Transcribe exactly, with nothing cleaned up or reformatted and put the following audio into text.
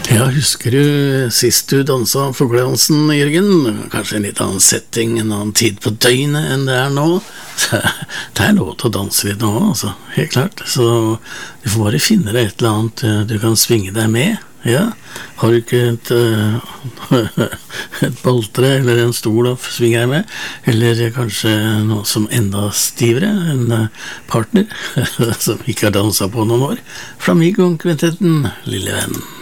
Ja, husker du sist du dansa fugledansen, Jørgen? Kanskje en litt annen setting, en annen tid på døgnet enn det er nå. Det er lov til å danse litt nå, altså, helt klart. Så du får bare finne deg et eller annet du kan svinge deg med. Ja, har du ikke et, et boltre eller en stol å svinge deg med, eller kanskje noe som enda stivere, en partner som ikke har danset på noen år. Flamingo-kvintetten, lille venn.